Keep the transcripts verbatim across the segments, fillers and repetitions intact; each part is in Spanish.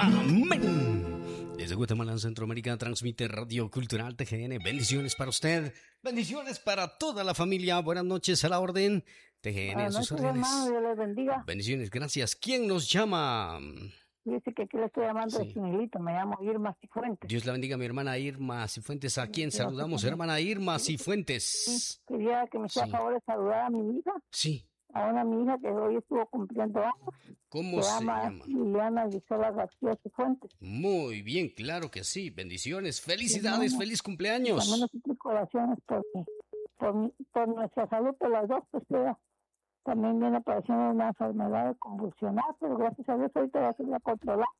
Amén. Desde Guatemala, Centroamérica, transmite Radio Cultural T G N. Bendiciones para usted. Bendiciones para toda la familia. Buenas noches, a la orden. T G N a sus órdenes. Hermano, Dios les bendiga. Bendiciones, gracias. ¿Quién nos llama? Dice que aquí le estoy llamando Sí. de Chinilito, me llamo Irma Cifuentes. Dios la bendiga, mi hermana Irma Cifuentes. ¿A quién saludamos, hermana Irma Cifuentes? Quería que me hiciera Sí. favor de saludar a mi hija, Sí. a una mi hija que hoy estuvo cumpliendo años. ¿Cómo Se se llama llama? Liliana Gisela García Cifuentes. Muy bien, claro que sí. Bendiciones, felicidades, hermano. feliz También cumpleaños. nos suplico oraciones por, mi- por, mi- por nuestra salud, por las dos, pues ella también viene padeciendo una enfermedad convulsional, pero gracias a Dios ahorita va a ser la controlar.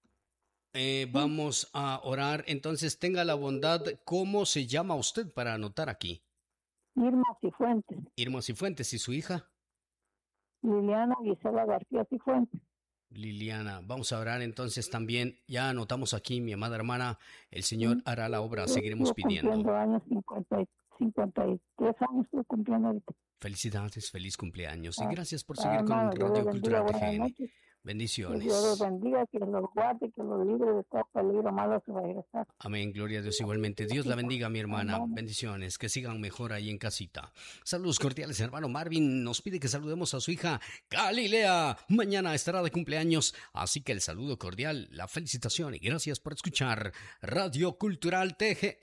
Eh, vamos a orar. Entonces, tenga la bondad. ¿Cómo se llama usted para anotar aquí? Irma Cifuentes, Irma Cifuentes y su hija Liliana Gisela García Cifuentes. Liliana. Vamos a orar entonces también. Ya anotamos aquí, mi amada hermana. El Señor hará la obra. Seguiremos Estuvo pidiendo. cumpliendo años, cincuenta, y- cincuenta y tres años estuvo cumpliendo ahorita. Felicidades, feliz cumpleaños. Y Ah, gracias por ah, seguir con hermano, Dios Radio los bendiga, Cultural buenas T G N. noches. Que Dios los Bendiciones. bendiga, que los guarde, que los libre de todo peligro malo a su regresar. Amén, gloria a Dios igualmente. Dios la bendiga, mi hermana. Amén. Bendiciones, que sigan mejor ahí en casita. Saludos cordiales, hermano Marvin. Nos pide que saludemos a su hija Galilea. Mañana estará de cumpleaños, así que el saludo cordial, la felicitación y gracias por escuchar Radio Cultural T G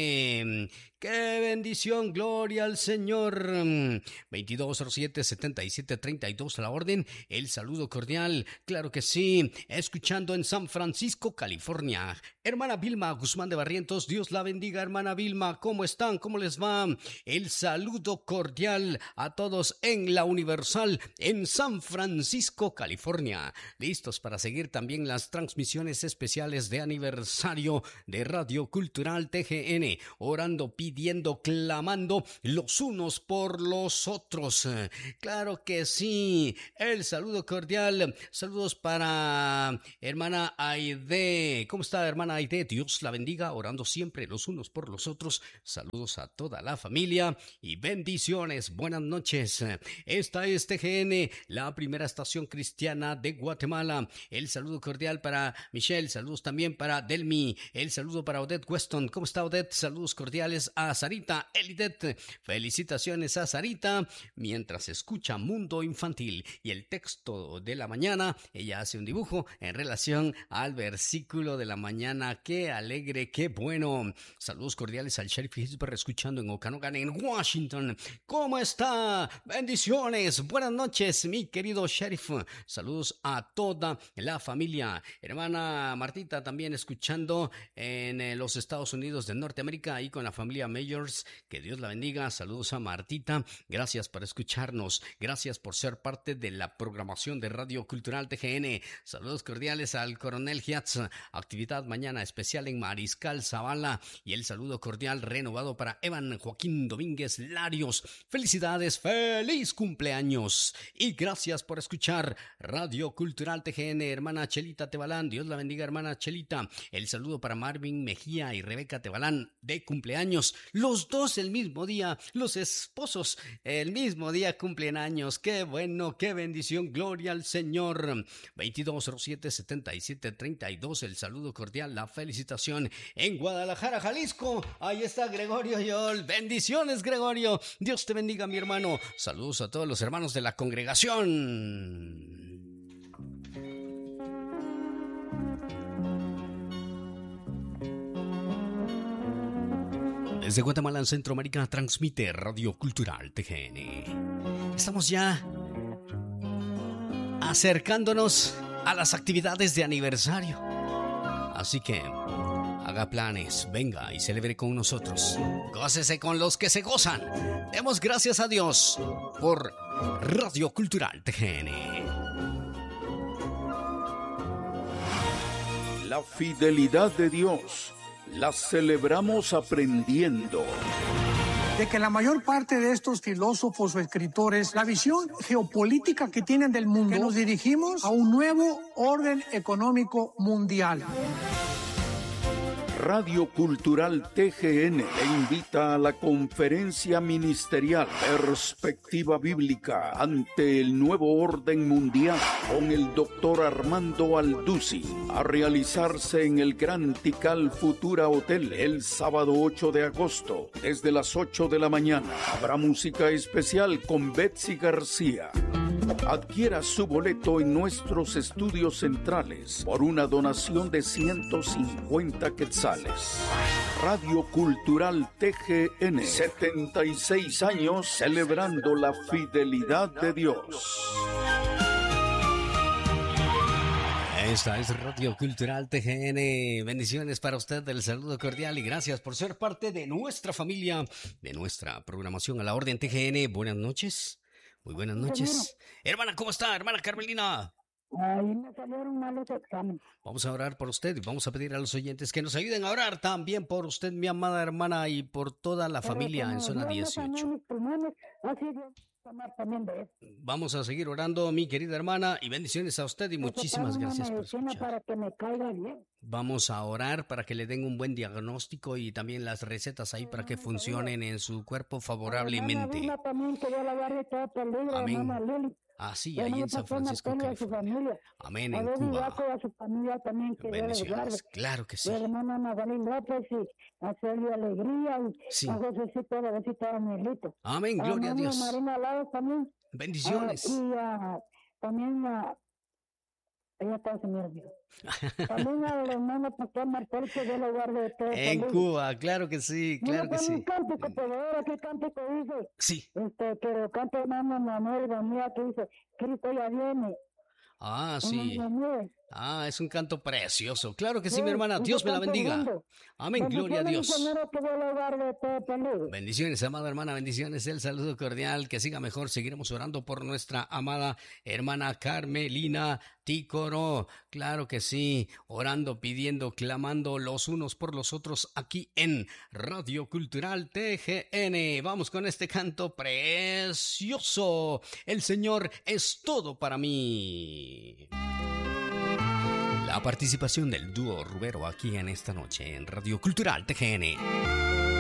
N. ¡Qué bendición! Gloria al Señor. veintidós cero siete, setenta y siete treinta y dos a la orden. El saludo cordial, claro que sí. Escuchando en San Francisco, California. Hermana Vilma Guzmán de Barrientos, Dios la bendiga, hermana Vilma. ¿Cómo están? ¿Cómo les va? El saludo cordial a todos en la Universal en San Francisco, California. Listos para seguir también las transmisiones especiales de aniversario de Radio Cultural T G N. Orando, pidiendo, clamando los unos por los otros. Claro que sí. El saludo cordial. Saludos para hermana Aide. ¿Cómo está, hermana Aide? Dios la bendiga. Orando siempre los unos por los otros. Saludos a toda la familia y bendiciones. Buenas noches. Esta es T G N, la primera estación cristiana de Guatemala. El saludo cordial para Michelle. Saludos también para Delmi. El saludo para Odette Weston. ¿Cómo está, Odette? Saludos cordiales a Sarita Elidet. Felicitaciones a Sarita. Mientras escucha Mundo Infantil y el texto de la mañana, ella hace un dibujo en relación al versículo de la mañana. ¡Qué alegre, qué bueno! Saludos cordiales al Sheriff Hillsborough, escuchando en Okanogan, en Washington. ¿Cómo está? Bendiciones. Buenas noches, mi querido Sheriff. Saludos a toda la familia. Hermana Martita también escuchando en eh, los Estados Unidos de Norteamérica, ahí con la familia Mayors. Que Dios la bendiga. Saludos a Martita. Gracias por escucharnos. Gracias por ser parte de la programación de Radio Cultural T G N. Saludos cordiales al Coronel Hiatz. Actividad mañana especial en Mariscal Zavala. Y el saludo cordial renovado para Evan Joaquín Domínguez Larios. Felicidades, feliz cumpleaños. Y gracias por escuchar Radio Cultural T G N. Hermana Chelita Tebalán. Dios la bendiga, hermana Chelita. El saludo para Marvin Mejía y Rebeca Tebalán de cumpleaños. Los dos el mismo día. Los esposos el mismo día cumplen años. Qué bueno, qué bendición. Gloria al Señor. veintidós cero siete, setenta y siete treinta y dos. El saludo cordial, la felicitación en Guadalajara, Jalisco. Ahí está Gregorio Yol. Bendiciones, Gregorio. Dios te bendiga, mi hermano. Saludos a todos los hermanos de la congregación. Desde Guatemala, en Centroamérica, transmite Radio Cultural T G N. Estamos ya acercándonos a las actividades de aniversario. Así que haga planes, venga y celebre con nosotros. Gócese con los que se gozan. Demos gracias a Dios por Radio Cultural T G N. La fidelidad de Dios la celebramos aprendiendo. De que la mayor parte de estos filósofos o escritores, la visión geopolítica que tienen del mundo, que nos dirigimos a un nuevo orden económico mundial. Radio Cultural T G N te invita a la conferencia ministerial Perspectiva Bíblica ante el Nuevo Orden Mundial con el doctor Armando Alduzzi, a realizarse en el Gran Tikal Futura Hotel el sábado ocho de agosto desde las ocho de la mañana. Habrá música especial con Betsy García. Adquiera su boleto en nuestros estudios centrales por una donación de ciento cincuenta quetzales. Radio Cultural T G N, setenta y seis años celebrando la fidelidad de Dios. Esta es Radio Cultural T G N. Bendiciones para usted, el saludo cordial y gracias por ser parte de nuestra familia, de nuestra programación A la Orden T G N. Buenas noches. Muy buenas noches. Hermana, ¿cómo está? Hermana Carmelina. Ahí me salieron malos exámenes. Vamos a orar por usted y vamos a pedir a los oyentes que nos ayuden a orar también por usted, mi amada hermana, y por toda la Pero familia como en zona Dios me sanó dieciocho. mis pulmones, así Dios va a tomar también de eso. Vamos a seguir orando, mi querida hermana, y bendiciones a usted y muchísimas Recetaron gracias una por medicina escuchar. para que me caiga bien. Vamos a orar para que le den un buen diagnóstico y también las recetas ahí para que funcionen en su cuerpo favorablemente. Hermana Vilma también, que Dios la guarde todo peligro, Amén. hermana Lili. Así, ahí en San Francisco, a su California. familia. Amén, A en ver, Cuba. a su familia también, que Dios les guarde. Bendiciones, claro que sí. Mi hermana Magali López y a Celia Alegría y Sí. a Josecito Besito Danielito. Amén, gloria a Dios. Marina Lados también. Bendiciones. Ah, y a, también a... Ella está, se me olvidó. También al hermano Pastor Martel, que Dios lo guarde de todo. En salud. Cuba, claro que sí, claro que Mira, sí. un cántico, por ahora, ¿qué cántico dice? Sí. Este, que lo canta hermano Manuel Bonilla, que dice, Cristo ya viene. Ah, sí. Hermano Manuel. Ah, es un canto precioso. Claro que sí, Sí, mi hermana. ese Dios me la canto bendiga. lindo. Amén, gloria a Bendiciones, Dios. misionero, que Dios lo guarde de todo peligro. Bendiciones, amada hermana, bendiciones, el saludo cordial, que siga mejor, seguiremos orando por nuestra amada hermana Carmelina Tícoro, claro que sí, orando, pidiendo, clamando los unos por los otros aquí en Radio Cultural T G N. Vamos con este canto precioso, el Señor es todo para mí. La participación del dúo Rubero aquí en esta noche en Radio Cultural T G N.